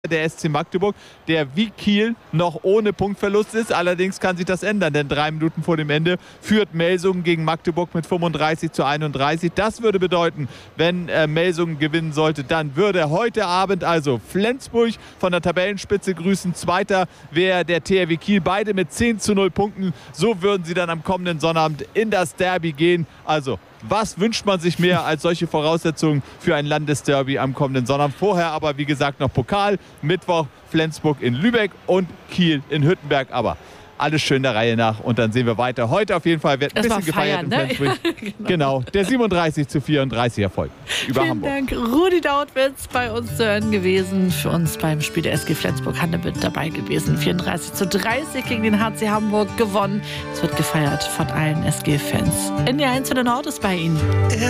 Der SC Magdeburg, der wie Kiel noch ohne Punktverlust ist. Allerdings kann sich das ändern, denn 3 Minuten vor dem Ende führt Melsungen gegen Magdeburg mit 35:31. Das würde bedeuten, wenn Melsungen gewinnen sollte, dann würde heute Abend also Flensburg von der Tabellenspitze grüßen. Zweiter wäre der THW Kiel, beide mit 10:0 Punkten. So würden sie dann am kommenden Sonnabend in das Derby gehen. Also, was wünscht man sich mehr als solche Voraussetzungen für ein Landesderby am kommenden Sonnabend? Vorher aber, wie gesagt, noch Pokal. Mittwoch Flensburg in Lübeck und Kiel in Hüttenberg. Aber alles schön der Reihe nach und dann sehen wir weiter. Heute auf jeden Fall wird ein bisschen gefeiert in Flensburg. Ja, genau, der 37:34 Erfolg über Vielen Hamburg. Dank, Rudi Dautwitz, bei uns zu hören gewesen. Für uns beim Spiel der SG Flensburg-Handewitt dabei gewesen. 34:30 gegen den HC Hamburg gewonnen. Es wird gefeiert von allen SG-Fans. NDR 1 für den Nord ist bei Ihnen.